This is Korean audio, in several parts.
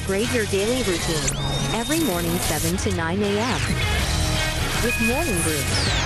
Upgrade your daily routine. Every morning 7 to 9 a.m. with Morning Groove.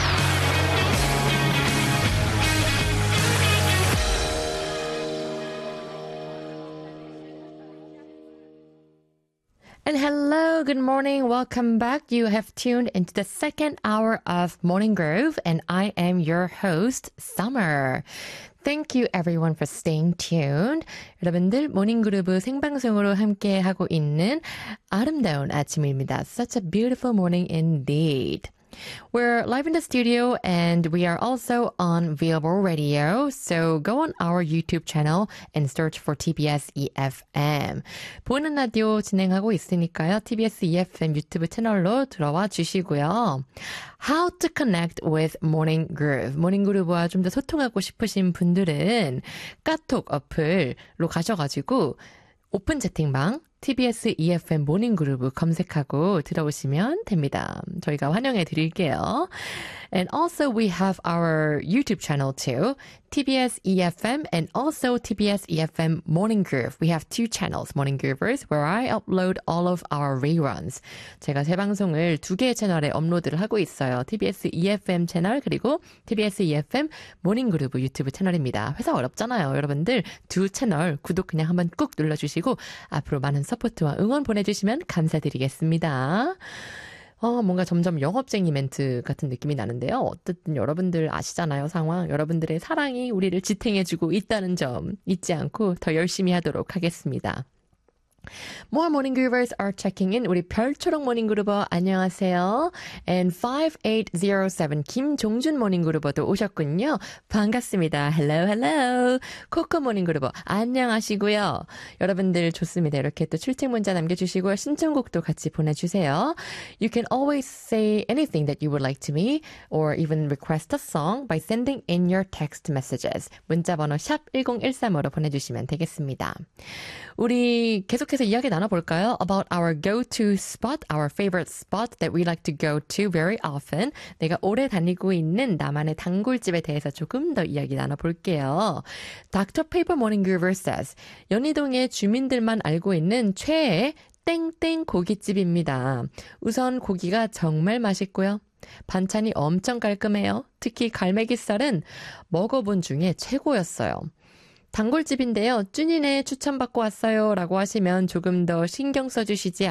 And hello, good morning, welcome back. You have tuned into the second hour of Morning Groove, and I am your host, Summer. Thank you everyone for staying tuned. 여러분들 모닝그루브 생방송으로 함께하고 있는 아름다운 아침입니다. Such a beautiful morning indeed. We're live in the studio and we are also on Viable Radio. So go on our YouTube channel and search for TBS EFM. 보이는 라디오 진행하고 있으니까요. TBS EFM 유튜브 채널로 들어와 주시고요. How to connect with Morning Groove. Morning Groove와 좀 더 소통하고 싶으신 분들은 카톡 어플로 가셔가지고 오픈 채팅방 TBS EFM 모닝 그루브 검색하고 들어오시면 됩니다. 저희가 환영해 드릴게요. And also we have our YouTube channel too. TBS EFM and also TBS EFM Morning Groove. We have two channels, Morning Groovers, where I upload all of our reruns. 제가 새 방송을 두 개의 채널에 업로드를 하고 있어요. TBS EFM 채널 그리고 TBS EFM Morning Groove 유튜브 채널입니다. 회사 어렵잖아요. 여러분들 두 채널 구독 그냥 한번 꾹 눌러주시고 앞으로 많은 서포트와 응원 보내주시면 감사드리겠습니다. 뭔가 점점 영업쟁이 멘트 같은 느낌이 나는데요. 어쨌든 여러분들 아시잖아요, 상황. 여러분들의 사랑이 우리를 지탱해주고 있다는 점 잊지 않고 더 열심히 하도록 하겠습니다. More Morning Groovers are checking in. 우리 별초록 모닝 그루버 안녕하세요. And 5807 김종준 모닝 그루버도 오셨군요. 반갑습니다. Hello, hello. 코코 모닝 그루버 안녕하시고요. 여러분들 좋습니다. 이렇게 또 출첵 문자 남겨주시고요. 신청곡도 같이 보내주세요. You can always say anything that you would like to me or even request a song by sending in your text messages. 문자번호 샵 1013으로 보내주시면 되겠습니다. 우리 계속해서 이야기 나눠볼까요? About our go-to spot, our favorite spot that we like to go to very often. 내가 오래 다니고 있는 나만의 단골집에 대해서 조금 더 이야기 나눠볼게요. Dr. Paper Morning Groover says, 연희동의 주민들만 알고 있는 최애 땡땡 고깃집입니다. 우선 고기가 정말 맛있고요. 반찬이 엄청 깔끔해요. 특히 갈매기살은 먹어본 중에 최고였어요. 단골집인데요. 쭈니네 추천받고 왔어요 라고 하시면 조금 더 신경 써주시지